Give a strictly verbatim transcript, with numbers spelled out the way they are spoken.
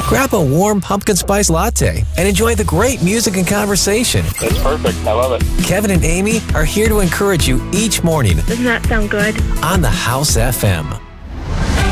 Grab a warm pumpkin spice latte and enjoy the great music and conversation. It's perfect. I love it. Kevin and Amy are here to encourage you each morning Doesn't that sound good? on the House F M.